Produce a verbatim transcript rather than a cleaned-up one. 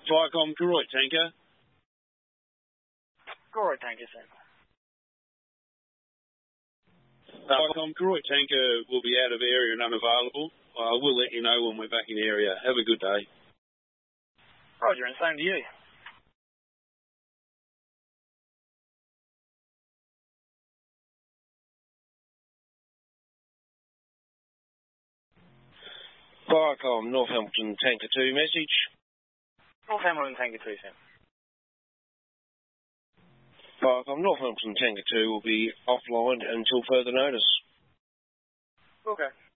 Viacom, Koroit Tanker. Koroit Tanker, sir. Viacom, Koroit Tanker will be out of area and unavailable. I will let you know when we're back in area. Have a good day. Roger, and same to you. Viacom, North Hamilton Tanker two message. North Hamilton Tanker two, sir. Viacom, North Hamilton Tanker two will be offline until further notice. Okay.